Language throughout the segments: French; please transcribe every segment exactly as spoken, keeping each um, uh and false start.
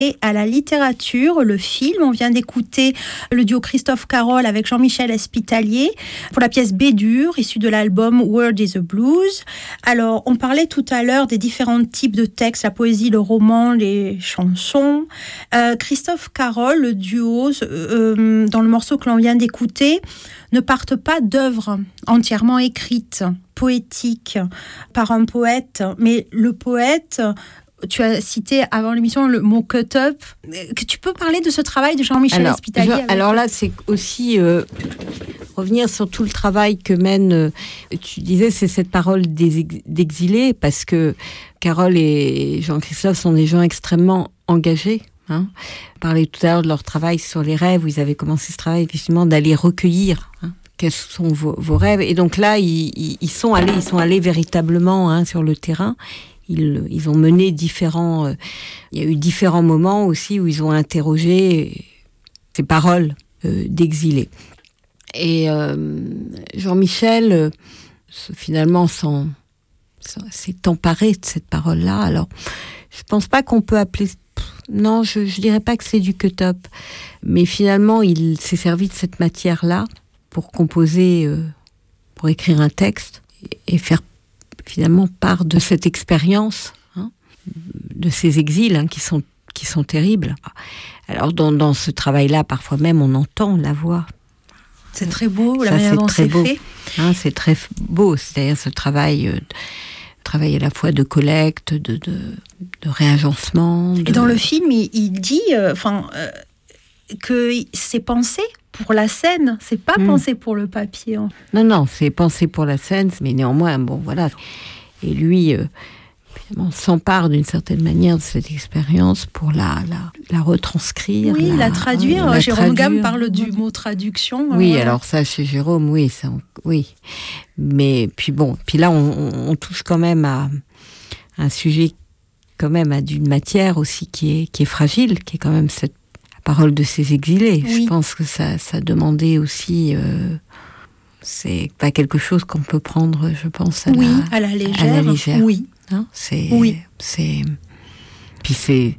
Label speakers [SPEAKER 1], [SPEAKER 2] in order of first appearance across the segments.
[SPEAKER 1] Et à la littérature, le film, on vient d'écouter le duo Christophe Carol avec Jean-Michel Espitalier pour la pièce Bédur, issue de l'album Word is a Blues. Alors, on parlait tout à l'heure des différents types de textes, la poésie, le roman, les chansons. Euh, Christophe Carol, le duo, euh, dans le morceau que l'on vient d'écouter, ne partent pas d'œuvres entièrement écrites, poétiques, par un poète, mais le poète... Tu as cité avant l'émission le mot cut-up. Que tu peux parler de ce travail de Jean-Michel
[SPEAKER 2] alors,
[SPEAKER 1] Espitalier
[SPEAKER 2] je, Alors là, c'est aussi euh, revenir sur tout le travail que mène, euh, tu disais, c'est cette parole des ex- d'exilés, parce que Carole et Jean-Christophe sont des gens extrêmement engagés. Hein. On parlait tout à l'heure de leur travail sur les rêves, où ils avaient commencé ce travail, effectivement, d'aller recueillir. Hein. Quels sont vos, vos rêves ? Et donc là, ils, ils, ils sont allés, ils sont allés véritablement hein, sur le terrain. Ils, ils ont mené différents... Euh, il y a eu différents moments aussi où ils ont interrogé ces paroles euh, d'exilés. Et euh, Jean-Michel, euh, finalement, s'en, s'est emparé de cette parole-là. Alors, je ne pense pas qu'on peut appeler... Non, je ne dirais pas que c'est du cut-up. Mais finalement, il s'est servi de cette matière-là pour composer, euh, pour écrire un texte et faire finalement part de cette expérience, hein, de ces exils hein, qui sont qui sont terribles. Alors dans dans ce travail-là, parfois même, on entend la voix.
[SPEAKER 1] C'est très beau, la
[SPEAKER 2] Ça,
[SPEAKER 1] manière dont c'est
[SPEAKER 2] beau.
[SPEAKER 1] fait.
[SPEAKER 2] Hein, c'est très beau, c'est-à-dire ce travail, euh, travail à la fois de collecte, de de, de réagencement. De...
[SPEAKER 1] Et dans le film, il, il dit, enfin, euh, euh, que c'est pensé pour la scène, c'est pas mmh. pensé pour le papier. Hein.
[SPEAKER 2] Non, non, c'est pensé pour la scène, mais néanmoins, bon, voilà. Et lui, euh, évidemment, s'empare d'une certaine manière de cette expérience pour la, la, la retranscrire.
[SPEAKER 1] Oui, la, la traduire.
[SPEAKER 2] La
[SPEAKER 1] Jérôme
[SPEAKER 2] traduire.
[SPEAKER 1] Gamme parle du mot traduction.
[SPEAKER 2] Oui,
[SPEAKER 1] ouais.
[SPEAKER 2] alors ça, chez Jérôme, oui, ça, oui. Mais puis bon, puis là, on, on, on touche quand même à un sujet, quand même, à d'une matière aussi qui est, qui est fragile, qui est quand même cette parole de ces exilés. Oui. Je pense que ça, ça demandait aussi... Euh, c'est pas quelque chose qu'on peut prendre, je pense, à,
[SPEAKER 1] oui,
[SPEAKER 2] la,
[SPEAKER 1] à la légère.
[SPEAKER 2] À la légère.
[SPEAKER 1] Oui.
[SPEAKER 2] Hein, c'est,
[SPEAKER 1] oui.
[SPEAKER 2] C'est... Puis c'est...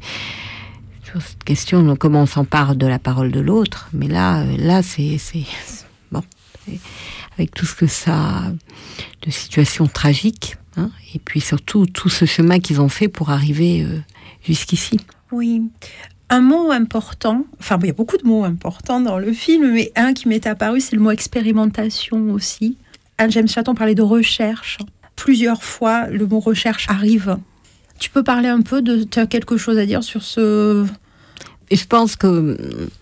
[SPEAKER 2] Sur cette question de comment on s'empare de la parole de l'autre, mais là, là c'est... c'est, c'est bon, c'est, avec tout ce que ça... de situations tragiques, hein, et puis surtout tout ce chemin qu'ils ont fait pour arriver euh, jusqu'ici.
[SPEAKER 1] Oui. Un mot important, enfin il y a beaucoup de mots importants dans le film, mais un qui m'est apparu, c'est le mot expérimentation aussi. Anne James Chatton parlait de recherche. Plusieurs fois, le mot recherche arrive. Tu peux parler un peu de... Tu as quelque chose à dire sur ce...
[SPEAKER 2] Et je pense que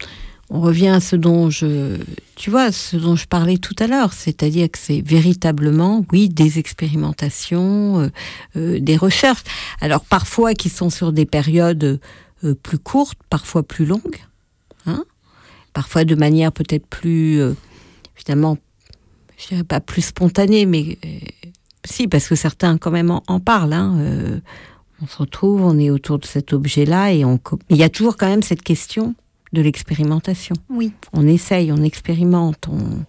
[SPEAKER 2] on revient à ce dont je... Tu vois, ce dont je parlais tout à l'heure, c'est-à-dire que c'est véritablement, oui, des expérimentations, euh, euh, des recherches. Alors parfois qui sont sur des périodes... Euh, plus courte, parfois plus longue, hein, parfois de manière peut-être plus, euh, finalement, je dirais pas plus spontanée, mais euh, si, parce que certains quand même en, en parlent. Hein, euh, on se retrouve, on est autour de cet objet-là, et on, il y a toujours quand même cette question de l'expérimentation.
[SPEAKER 1] Oui.
[SPEAKER 2] On essaye, on expérimente, on...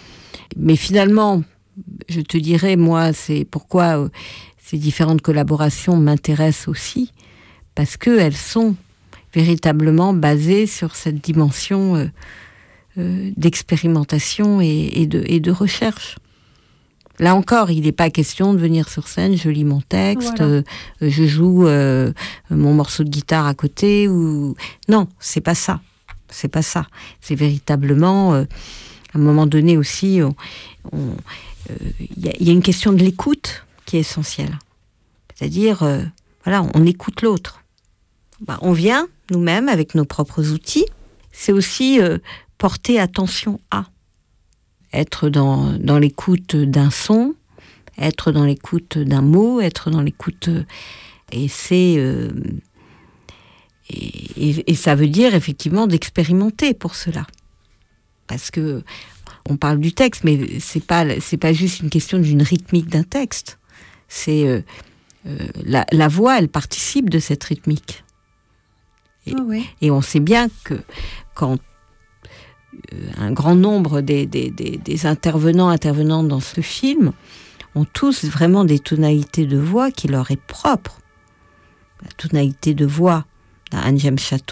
[SPEAKER 2] mais finalement, je te dirais, moi, c'est pourquoi euh, ces différentes collaborations m'intéressent aussi. Parce qu'elles sont véritablement basées sur cette dimension euh, euh, d'expérimentation et, et, de, et de recherche. Là encore, il n'est pas question de venir sur scène, je lis mon texte, voilà. euh, je joue euh, mon morceau de guitare à côté. Ou... Non, c'est pas ça. C'est pas ça. C'est véritablement, euh, à un moment donné aussi, il euh, y, y a une question de l'écoute qui est essentielle. C'est-à-dire, euh, voilà, on écoute l'autre. Bah, on vient, nous-mêmes, avec nos propres outils. C'est aussi euh, porter attention à. Être dans, dans l'écoute d'un son, être dans l'écoute d'un mot, être dans l'écoute... Et c'est... Euh, et, et, et ça veut dire, effectivement, d'expérimenter pour cela. Parce que on parle du texte, mais c'est pas, c'est pas juste une question d'une rythmique d'un texte. C'est... Euh, euh, la, la voix, elle participe de cette rythmique. Et,
[SPEAKER 1] oh oui.
[SPEAKER 2] et on sait bien que quand euh, un grand nombre des, des, des, des intervenants intervenantes dans ce film ont tous vraiment des tonalités de voix qui leur est propre. La tonalité de voix la Anne James Château.